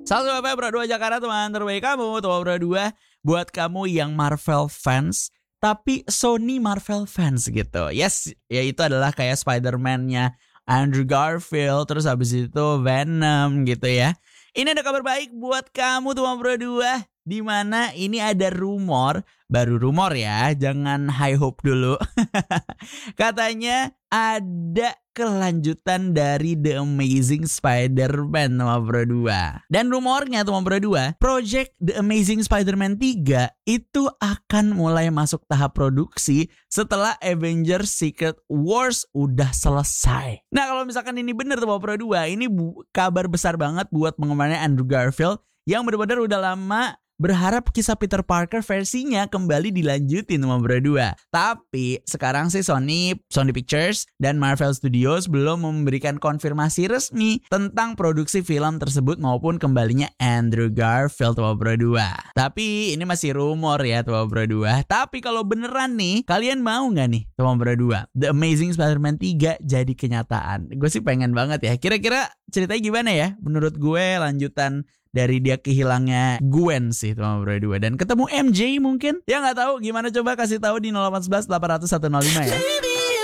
102 Jakarta, teman terbaik kamu. Tuh Bro 2 buat kamu yang Marvel fans tapi Sony Marvel fans gitu. Yes, ya itu adalah kayak Spider-Man-nya Andrew Garfield, terus habis itu Venom gitu ya. Ini ada kabar baik buat kamu tuh Bro 2, di mana ini ada rumor, baru rumor ya, jangan high hope dulu. Katanya ada kelanjutan dari The Amazing Spider-Man sama Bro 2. Dan rumornya tuh Bro 2, project The Amazing Spider-Man 3 itu akan mulai masuk tahap produksi setelah Avengers Secret Wars udah selesai. Nah kalau misalkan ini bener tuh Bro 2, ini kabar besar banget buat penggemarnya Andrew Garfield yang benar-benar udah lama berharap kisah Peter Parker versinya kembali dilanjutin sama Bro 2. Tapi sekarang sih Sony Pictures dan Marvel Studios belum memberikan konfirmasi resmi tentang produksi film tersebut maupun kembalinya Andrew Garfield sama Bro 2. Tapi ini masih rumor ya sama Bro 2. Tapi kalau beneran nih, kalian mau gak nih sama Bro 2 The Amazing Spider-Man 3 jadi kenyataan? Gue sih pengen banget ya. Kira-kira ceritanya gimana ya? Menurut gue lanjutan dari dia kehilangnya Gwen sih sama Bro 2 dan ketemu MJ mungkin. Ya nggak tahu gimana, coba kasih tahu di 0811 800 105 ya.